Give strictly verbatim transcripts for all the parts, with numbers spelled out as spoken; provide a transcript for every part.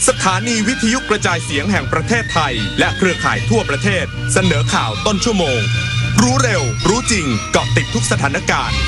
สถานีวิทยุกระจายเสียงแห่งประเทศไทยและเครือข่ายทั่วประเทศเสนอข่าวต้นชั่วโมงรู้เร็วรู้จริงเกาะติดทุกสถานการณ์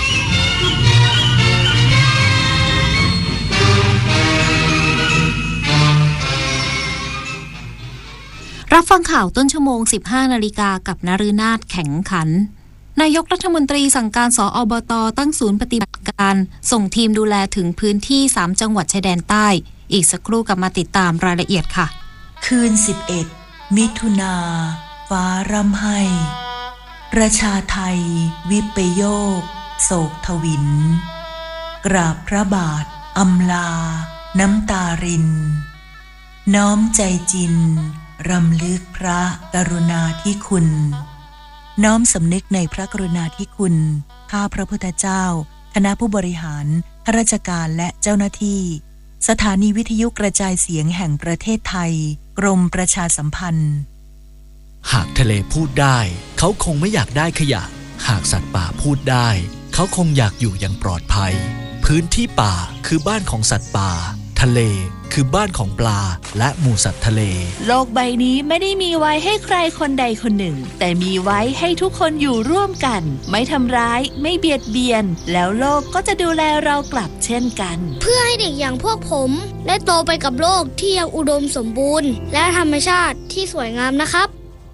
รับฟังข่าวต้นชั่วโมง สิบห้านาฬิกา กับนฤนาถแข็งขันนายกรัฐมนตรีสั่งการสอบต.ตั้งศูนย์ปฏิบัติการส่งทีมดูแลถึงพื้นที่สามจังหวัดชายแดนใต้อีกสักครู่กลับมาติดตามรายละเอียดค่ะคืนสิบเอ็ดมิถุนาฟ้าร่ำไห้ประชาไทยวิปโยคโศกทวินกราบพระบาทอำลาน้ำตารินน้อมใจจินรำลึกพระกรุณาธิคุณน้อมสำนึกในพระกรุณาธิคุณข้าพระพุทธเจ้าคณะผู้บริหารข้าราชการและเจ้าหน้าที่สถานีวิทยุกระจายเสียงแห่งประเทศไทยกรมประชาสัมพันธ์หากทะเลพูดได้เขาคงไม่อยากได้ขยะหากสัตว์ป่าพูดได้เขาคงอยากอยู่อย่างปลอดภัยพื้นที่ป่าคือบ้านของสัตว์ป่าทะเลคือบ้านของปลาและหมู่สัตว์ทะเลโลกใบนี้ไม่ได้มีไว้ให้ใครคนใดคนหนึ่งแต่มีไว้ให้ทุกคนอยู่ร่วมกันไม่ทำร้ายไม่เบียดเบียนแล้วโลกก็จะดูแลเรากลับเช่นกันเพื่อให้เด็กอย่างพวกผมได้โตไปกับโลกที่ยังอุดมสมบูรณ์และธรรมชาติที่สวยงามนะครับ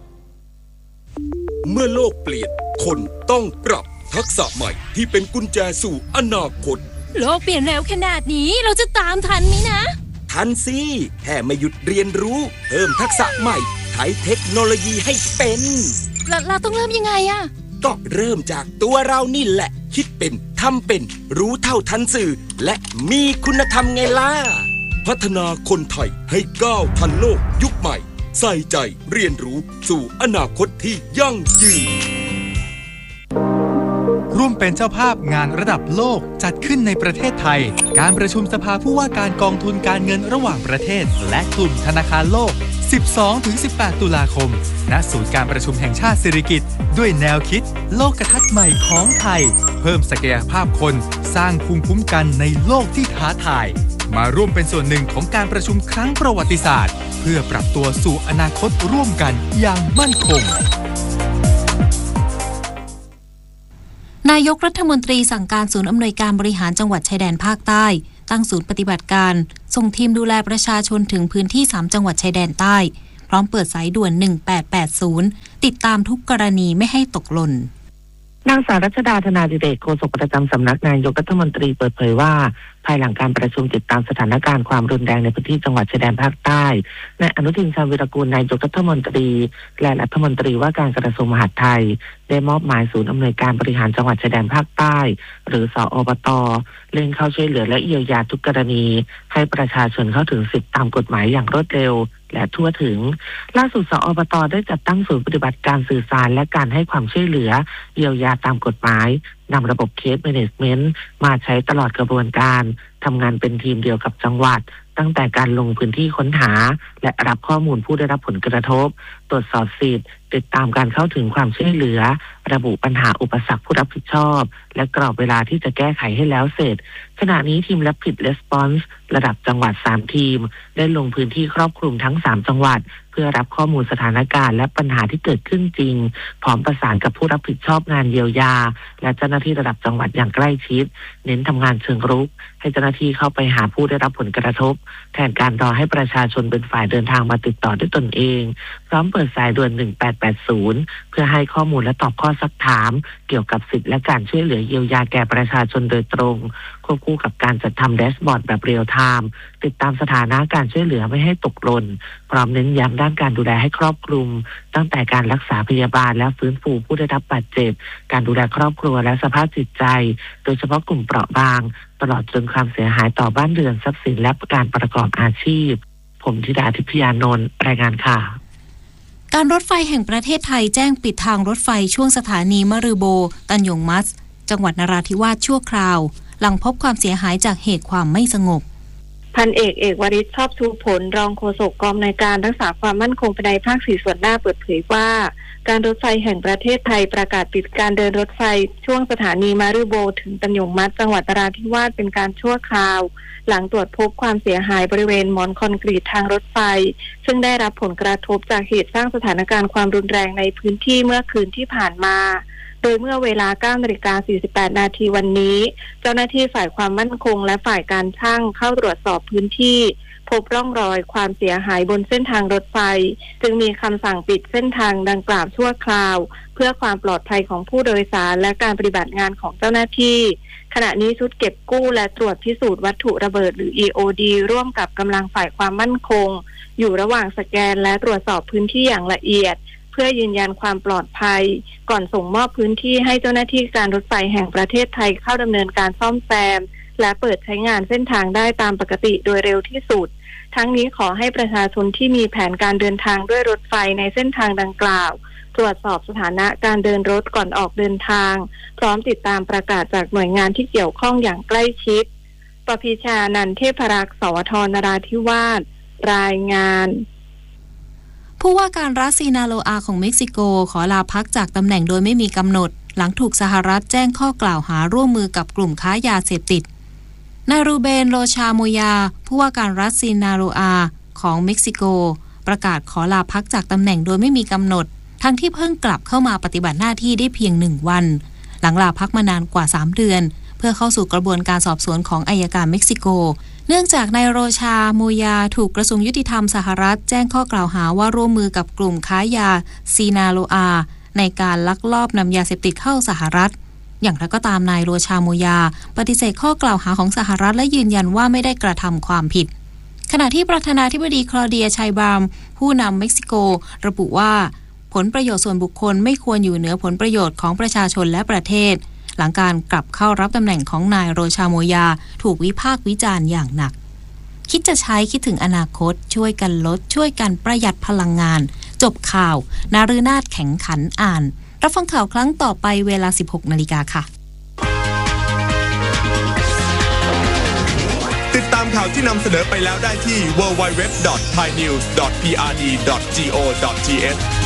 เมื่อโลกเปลี่ยนคนต้องปรับทักษะใหม่ที่เป็นกุญแจสู่อนาคตโลกเปลี่ยนเร็วขนาดนี้เราจะตามทันไหมนะทันสิแค่ไม่หยุดเรียนรู้เพิ่มทักษะใหม่ใช้เทคโนโลยีให้เป็นเราเราต้องเริ่มยังไงอะก็เริ่มจากตัวเรานี่แหละคิดเป็นทำเป็นรู้เท่าทันสื่อและมีคุณธรรมไงล่ะพัฒนาคนไทยให้ก้าวทันโลกยุคใหม่ใส่ใจเรียนรู้สู่อนาคตที่ยั่งยืนร่วมเป็นเจ้าภาพงานระดับโลกจัดขึ้นในประเทศไทยการประชุมสภาผู้ว่าการกองทุนการเงินระหว่างประเทศและกลุ่มธนาคารโลก สิบสองถึงสิบแปด ตุลาคมณศูนย์การประชุมแห่งชาติสิริกิติ์ด้วยแนวคิดโลกทัศน์ใหม่ของไทยเพิ่มศักยภาพคนสร้างภูมิคุ้มกันในโลกที่ท้าทายมาร่วมเป็นส่วนหนึ่งของการประชุมครั้งประวัติศาสตร์เพื่อปรับตัวสู่อนาคตร่วมกันอย่างมั่นคงนายกรัฐมนตรีสั่งการศูนย์อำนวยการบริหารจังหวัดชายแดนภาคใต้ตั้งศูนย์ปฏิบัติการส่งทีมดูแลประชาชนถึงพื้นที่สามจังหวัดชายแดนใต้พร้อมเปิดสายด่วนหนึ่งแปดแปดศูนย์ติดตามทุกกรณีไม่ให้ตกหล่นนางสาวรัชดาธนาดิเรกโฆษกประจำสำนักนายกรัฐมนตรีเปิดเผยว่าภายหลังการประชุมติดตามสถานการณ์ความรุนแรงในพื้นที่จังหวัดชายแดนภาคใต้นายอนุทินชาญวิรากูลนายกรัฐมนตรีและรัฐมนตรีว่าการกระทรวงมหาดไทยได้มอบหมายศูนย์อำนวยการบริหารจังหวัดชายแดนภาคใต้หรือสอบต.เร่งเข้าช่วยเหลือและเยียวยาทุกกรณีให้ประชาชนเข้าถึงสิทธิตามกฎหมายอย่างรวดเร็วและทั่วถึงล่าสุดสอบต.ได้จัดตั้งศูนย์ปฏิบัติการสื่อสารและการให้ความช่วยเหลือเยียวยาตามกฎหมายนำระบบเคสแมเนจเมนต์มาใช้ตลอดกระบวนการทำงานเป็นทีมเดียวกับจังหวัดตั้งแต่การลงพื้นที่ค้นหาและรับข้อมูลผู้ได้รับผลกระทบตรวจสอบสิทธิ์ติดตามการเข้าถึงความช่วยเหลือระบุปัญหาอุปสรรคผู้รับผิดชอบและกรอบเวลาที่จะแก้ไขให้แล้วเสร็จขณะนี้ทีม Rapid Response ระดับจังหวัดสามทีมได้ลงพื้นที่ครอบคลุมทั้งสามจังหวัดเพื่อรับข้อมูลสถานการณ์และปัญหาที่เกิดขึ้นจริงพร้อมประสานกับผู้รับผิดชอบงานเยียวยาและเจ้าหน้าที่ระดับจังหวัดอย่างใกล้ชิดเน้นทำงานเชิงรุกให้เจ้าหน้าที่เข้าไปหาผู้ได้รับผลกระทบแทนการรอให้ประชาชนเป็นฝ่ายเดินทางมาติดต่อด้วยตนเองพร้อมเปิดสายด่วนหนึ่งแปดแปดศูนย์เพื่อให้ข้อมูลและตอบข้อซักถามเกี่ยวกับสิทธิและการช่วยเหลือเยียวยาแก่ประชาชนโดยตรงควบคู่กับการจัดทำแดชบอร์ดแบบเรียลไทม์ติดตามสถานะการช่วยเหลือไม่ให้ตกหล่นพร้อมเน้นย้ำด้านการดูแลให้ครอบคลุมตั้งแต่การรักษาพยาบาลและฟื้นฟูผู้ได้รับบาดเจ็บการดูแลครอบครัวและสภาพจิตใจโดยเฉพาะกลุ่มเปราะบางตลอดจนความเสียหายต่อบ้านเรือนทรัพย์สินและการประกอบอาชีพผมธิดาทิพยานนท์รายงานค่ะการรถไฟแห่งประเทศไทยแจ้งปิดทางรถไฟช่วงสถานีมะรือโบตันยงมัสจังหวัดนราธิวาสชั่วคราวหลังพบความเสียหายจากเหตุความไม่สงบพันเอกเอกวริศชอบชูผลรองโฆษกกองอำนวยการรักษาความมั่นคงภายในภาคสี่ส่วนหน้าเปิดเผยว่าการรถไฟแห่งประเทศไทยประกาศปิดการเดินรถไฟช่วงสถานีมารุโบถึงตันยงมัดจังหวัดนราธิวาสเป็นการชั่วคราวหลังตรวจพบความเสียหายบริเวณหมอนคอนกรีตทางรถไฟซึ่งได้รับผลกระทบจากเหตุสร้างสถานการณ์ความรุนแรงในพื้นที่เมื่อคืนที่ผ่านมาโดยเมื่อเวลา เก้านาฬิกาสี่สิบแปดนาทีวันนี้เจ้าหน้าที่ฝ่ายความมั่นคงและฝ่ายการช่างเข้าตรวจสอบพื้นที่พบร่องรอยความเสียหายบนเส้นทางรถไฟจึงมีคำสั่งปิดเส้นทางดังกล่าวชั่วคราวเพื่อความปลอดภัยของผู้โดยสารและการปฏิบัติงานของเจ้าหน้าที่ขณะนี้ชุดเก็บกู้และตรวจพิสูจน์วัตถุระเบิดหรือ อี โอ ดี ร่วมกับกำลังฝ่ายความมั่นคงอยู่ระหว่างสแกนและตรวจสอบพื้นที่อย่างละเอียดเพื่อยืนยันความปลอดภัยก่อนส่งมอบพื้นที่ให้เจ้าหน้าที่การรถไฟแห่งประเทศไทยเข้าดำเนินการซ่อมแซมและเปิดใช้งานเส้นทางได้ตามปกติโดยเร็วที่สุดทั้งนี้ขอให้ประชาชนที่มีแผนการเดินทางด้วยรถไฟในเส้นทางดังกล่าวตรวจสอบสถานะการเดินรถก่อนออกเดินทางพร้อมติดตามประกาศจากหน่วยงานที่เกี่ยวข้องอย่างใกล้ชิดปพีชานันท์เทพรักษ์สวทนราธิวาสรายงานผู้ว่าการรัฐซินาโลอาของเม็กซิโกขอลาพักจากตำแหน่งโดยไม่มีกำหนดหลังถูกสหรัฐแจ้งข้อกล่าวหาร่วมมือกับกลุ่มค้ายาเสพติดนายรูเบนโรชาโมยาผู้ว่าการรัฐซินาโลอาของเม็กซิโกประกาศขอลาพักจากตำแหน่งโดยไม่มีกำหนดทั้งที่เพิ่งกลับเข้ามาปฏิบัติหน้าที่ได้เพียงหนึ่งวันหลังลาพักมานานกว่าสามเดือนเพื่อเข้าสู่กระบวนการสอบสวนของอัยการเม็กซิโกเนื่องจากนายโรชาโมยาถูกกระทรวงยุติธรรมสหรัฐแจ้งข้อกล่าวหาว่าร่วมมือกับกลุ่มค้ายาซินาโลอาในการลักลอบนำยาเสพติดเข้าสหรัฐอย่างไรก็ตามนายโรชาโมยาปฏิเสธข้อกล่าวหาของสหรัฐและยืนยันว่าไม่ได้กระทำความผิดขณะที่ประธานาธิบดีคลอเดียชัยบามผู้นำเม็กซิโกระบุว่าผลประโยชน์ส่วนบุคคลไม่ควรอยู่เหนือผลประโยชน์ของประชาชนและประเทศหลังการกลับเข้ารับตำแหน่งของนายโรชาโมยาถูกวิพากษ์วิจารณ์อย่างหนักคิดจะใช้คิดถึงอนาคตช่วยกันลดช่วยกันประหยัดพลังงานจบข่าวนาฤนาถแข็งขันอ่านรับฟังข่าวครั้งต่อไปเวลา สิบหกนาฬิกาค่ะติดตามข่าวที่นำเสนอไปแล้วได้ที่ ดับเบิลยู ดับเบิลยู ดับเบิลยู ดอท ไทยนิวส์ ดอท พี อาร์ ดี ดอท จี โอ ดอท ที เอช